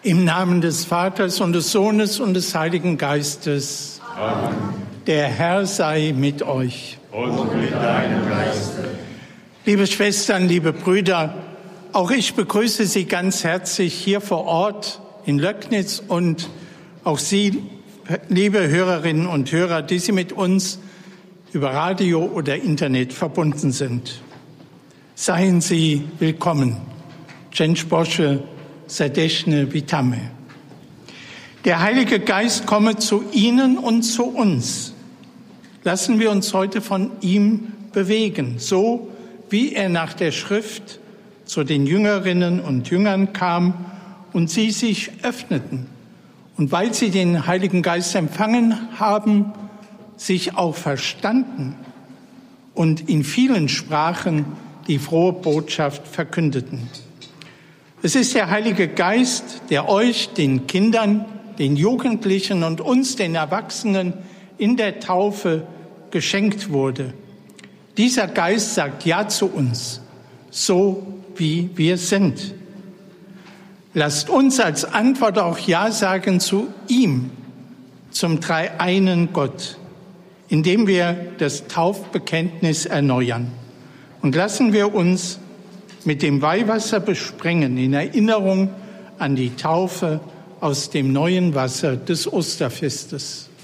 Im Namen des Vaters und des Sohnes und des Heiligen Geistes. Amen. Der Herr sei mit euch. Und mit deinem Geiste. Liebe Schwestern, liebe Brüder, auch ich begrüße Sie ganz herzlich hier vor Ort in Löcknitz und auch Sie, liebe Hörerinnen und Hörer, die Sie mit uns über Radio oder Internet verbunden sind. Seien Sie willkommen. Dzień Boże, serdeczne witamy. Der Heilige Geist komme zu Ihnen und zu uns. Lassen wir uns heute von ihm bewegen, so wie er nach der Schrift zu den Jüngerinnen und Jüngern kam und sie sich öffneten. Und weil sie den Heiligen Geist empfangen haben, sich auch verstanden und in vielen Sprachen die frohe Botschaft verkündeten. Es ist der Heilige Geist, der euch, den Kindern, den Jugendlichen und uns, den Erwachsenen, in der Taufe geschenkt wurde. Dieser Geist sagt Ja zu uns, so wie wir sind. Lasst uns als Antwort auch Ja sagen zu ihm, zum dreieinen Gott, indem wir das Taufbekenntnis erneuern. Und lassen wir uns mit dem Weihwasser besprengen in Erinnerung an die Taufe aus dem neuen Wasser des Osterfestes.